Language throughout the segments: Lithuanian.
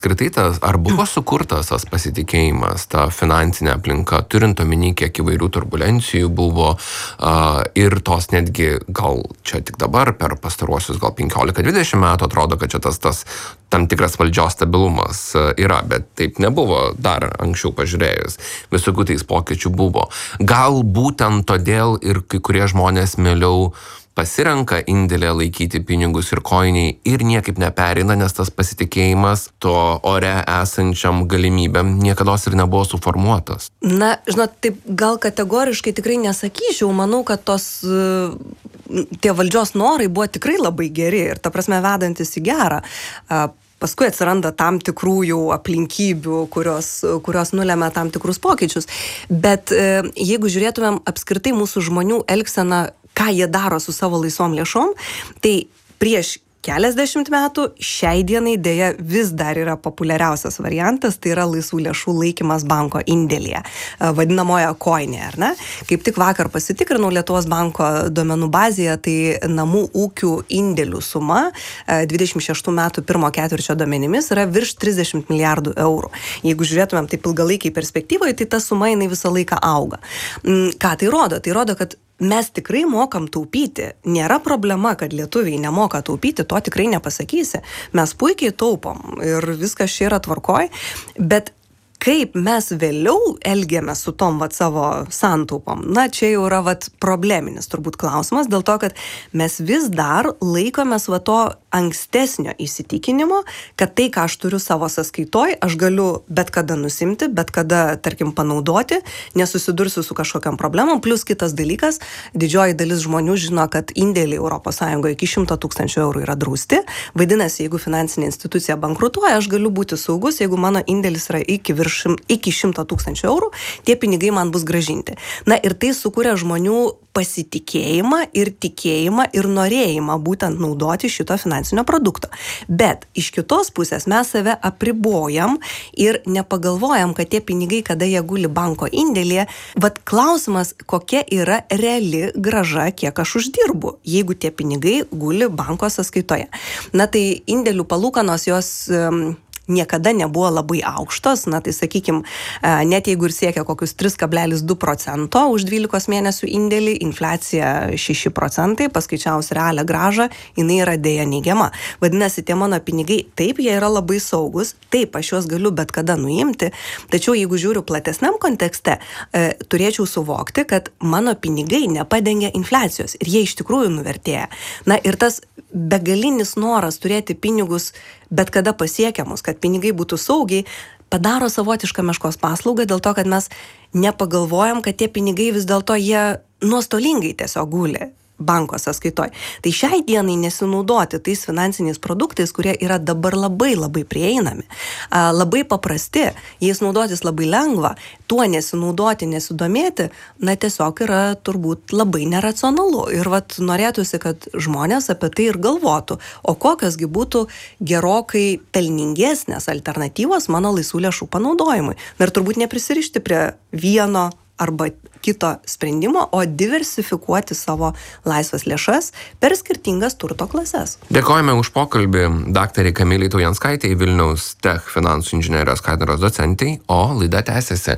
Kritai ar buvo sukurtas tas pasitikėjimas, ta finansinė aplinka, turint omeny, kiek įvairių turbulencijų buvo ir tos netgi gal čia tik dabar per pastaruosius gal 15-20 metų atrodo, kad čia tas tam tikras valdžios stabilumas yra, bet taip nebuvo dar anksčiau pažiūrėjus. Visokių tais pokyčių buvo. Gal būtent todėl ir kai kurie žmonės mieliau pasirenka indėlę laikyti pinigus ir koiniai ir niekaip nepereina, nes tas pasitikėjimas to ore esančiam galimybėm niekados ir nebuvo suformuotas. Na, žinot, taip gal kategoriškai tikrai nesakyčiau, manau, kad tie valdžios norai buvo tikrai labai geri ir ta prasme vedantis į gerą. Paskui atsiranda tam tikrų jau aplinkybių, kurios nulemia tam tikrus pokyčius. Bet jeigu žiūrėtumėm apskritai mūsų žmonių elgseną, ką jie daro su savo laisvom lėšom, tai prieš keliasdešimt metų šiai dienai dėja vis dar yra populiariausias variantas, tai yra laisvų lėšų laikymas banko indėlyje, vadinamoje koinė, ar ne? Kaip tik vakar pasitikrinau Lietuvos banko duomenų bazėje, tai namų ūkių indėlių suma 26 metų pirmo ketvirčio duomenimis yra virš 30 milijardų eurų. Jeigu žiūrėtumėm taip ilgalaikiai perspektyvoje, tai ta suma jinai visą laiką auga. Ką tai rodo? Tai rodo, kad mes tikrai mokam taupyti. Nėra problema, kad lietuviai nemoka taupyti, to tikrai nepasakysi. Mes puikiai taupom ir viskas čia yra tvarkoj, bet kaip mes vėliau elgiamės su tom savo santaupom, na, čia jau yra probleminis turbūt klausimas, dėl to, kad mes vis dar laikomės to ankstesnio įsitikinimo, kad tai, ką aš turiu savo sąskaitoj, aš galiu bet kada nusimti, bet kada, tarkim, panaudoti, nesusidursiu su kažkokiam problemom, plus kitas dalykas, didžioji dalis žmonių žino, kad indėliai ES iki 100 000 eurų yra drausti, vadinasi, jeigu finansinė institucija bankrutuoja, aš galiu būti saugus, jeigu mano indėlis yra iki 100 000 eurų, tie pinigai man bus gražinti. Na ir tai sukuria žmonių pasitikėjimą ir tikėjimą ir norėjimą būtent naudoti šito finansinio produkto. Bet iš kitos pusės mes save apribojam ir nepagalvojam, kad tie pinigai, kada jie guli banko indėlyje, klausimas, kokia yra reali grąža, kiek aš uždirbu, jeigu tie pinigai guli banko sąskaitoje. Na tai indėlių palūkanos jos niekada nebuvo labai aukštos, na tai sakykim, net jeigu ir siekia kokius 3,2% už 12 mėnesių indėlį, infliacija 6%, paskaičiavus realią grąžą, jinai yra dėja neigiama. Vadinasi, tie mano pinigai, taip, jie yra labai saugus, taip, aš juos galiu bet kada nuimti, tačiau jeigu žiūriu platesniam kontekste, turėčiau suvokti, kad mano pinigai nepadengia infliacijos ir jie iš tikrųjų nuvertėja. Na ir tas begalinis noras turėti pinigus bet kada pasiekiamus, kad pinigai būtų saugiai, padaro savotišką meškos paslaugą dėl to, kad mes nepagalvojam, kad tie pinigai vis dėlto jie nuostolingai tiesiog guli banko sąskaitoj. Tai šiai dienai nesinaudoti tais finansiniais produktais, kurie yra dabar labai labai prieinami, labai paprasti, jais naudotis labai lengva, tuo nesinaudoti, nesidomėti, na tiesiog yra turbūt labai neracionalu. Ir norėtųsi, kad žmonės apie tai ir galvotų, o kokiosgi būtų gerokai pelningesnės alternatyvos mano laisvų lėšų panaudojimui. Ir turbūt neprisirišti prie vieno arba kito sprendimo, o diversifikuoti savo laisvas lėšas per skirtingas turto klases. Dėkojame už pokalbį daktarei Kamilei Taujanskaitei, Vilniaus Tech finansų inžinerijos katedros docentei, o laida tęsiasi.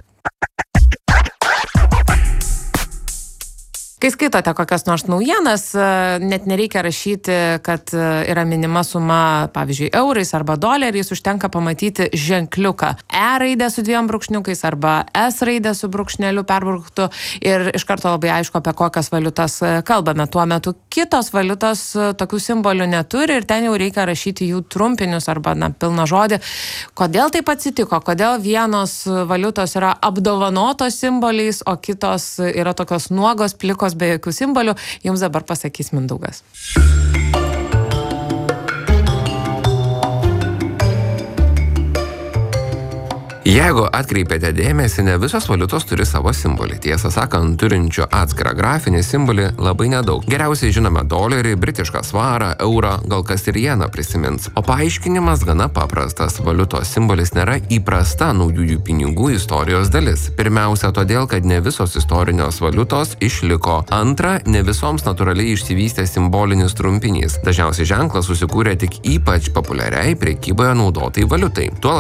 Kai skaitote kokias nors naujienas, net nereikia rašyti, kad yra minima suma, pavyzdžiui, eurais arba doleriais, užtenka pamatyti ženkliuką. E raidę su 2 brūkšniukais arba S raidę su brūkšneliu perbrauktu ir iš karto labai aišku, apie kokias valiutas kalbame. Tuo metu kitos valiutos tokių simbolių neturi ir ten jau reikia rašyti jų trumpinius arba pilną žodį. Kodėl taip atsitiko? Kodėl vienos valiutos yra apdovanotos simboliais, o kitos yra tokios nuogos, plikos, be jokių simbolių, jums dabar pasakys Mindaugas. Jeigu atkreipėte dėmesį, ne visos valiutos turi savo simbolį. Tiesą sakant, turinčių atskirą grafinį simbolį labai nedaug. Geriausiai žinome dolerį, britišką svarą, eurą, gal kas ir jeną prisimins. O paaiškinimas gana paprastas. Valiutos simbolis nėra įprasta naujųjų pinigų istorijos dalis. Pirmiausia, todėl, kad ne visos istorinės valiutos išliko. Antra, ne visoms natūraliai išsivystė simbolinis trumpinys. Dažniausiai ženklas susikūrė tik ypač populiariai prekyboje naudotai valiutai. Tuo